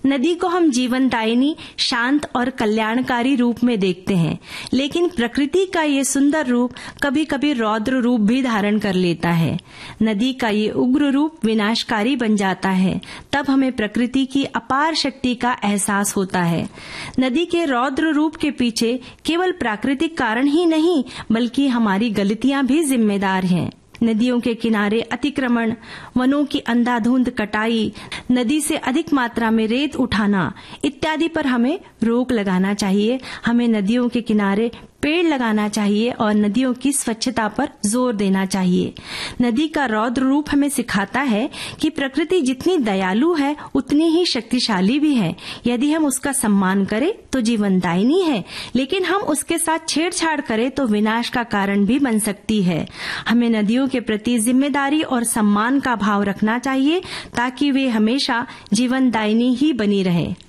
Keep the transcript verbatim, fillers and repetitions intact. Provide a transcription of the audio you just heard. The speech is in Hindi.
नदी को हम जीवनदायिनी, शांत और कल्याणकारी रूप में देखते हैं, लेकिन प्रकृति का ये सुंदर रूप कभी कभी रौद्र रूप भी धारण कर लेता है। नदी का ये उग्र रूप विनाशकारी बन जाता है। तब हमें प्रकृति की अपार शक्ति का एहसास होता है। नदी के रौद्र रूप के पीछे केवल प्राकृतिक कारण ही नहीं, बल्कि हमारी गलतियां भी जिम्मेदार हैं। नदियों के किनारे अतिक्रमण, वनों की अंधाधुंध कटाई, नदी से अधिक मात्रा में रेत उठाना इत्यादि पर हमें रोक लगाना चाहिए। हमें नदियों के किनारे पेड़ लगाना चाहिए और नदियों की स्वच्छता पर जोर देना चाहिए। नदी का रौद्र रूप हमें सिखाता है कि प्रकृति जितनी दयालु है उतनी ही शक्तिशाली भी है। यदि हम उसका सम्मान करें तो जीवनदायिनी है, लेकिन हम उसके साथ छेड़छाड़ करें तो विनाश का कारण भी बन सकती है। हमें नदियों के प्रति जिम्मेदारी और सम्मान का भाव रखना चाहिए ताकि वे हमेशा जीवनदायिनी ही बनी रहे।